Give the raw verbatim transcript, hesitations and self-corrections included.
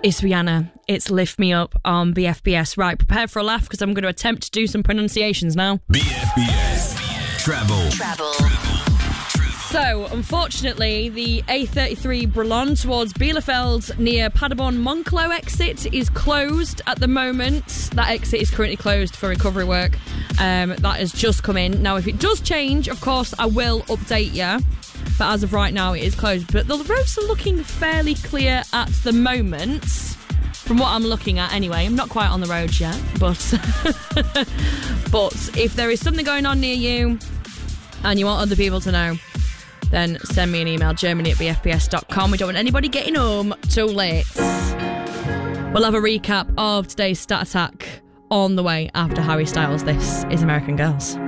It's Rihanna. It's Lift Me Up on B F B S. Right, prepare for a laugh because I'm going to attempt to do some pronunciations now. B F B S. Travel. Travel. So, unfortunately, the A thirty-three Brelon towards Bielefeld near Paderborn Monclo exit is closed at the moment. That exit is currently closed for recovery work. Um, that has just come in. Now, if it does change, of course, I will update you. But as of right now, it is closed. But the roads are looking fairly clear at the moment, from what I'm looking at anyway. I'm not quite on the roads yet, but but if there is something going on near you and you want other people to know, then send me an email, germany at b f b s dot com. We don't want anybody getting home too late. We'll have a recap of today's Stat Attack on the way after Harry Styles. This is American Girls.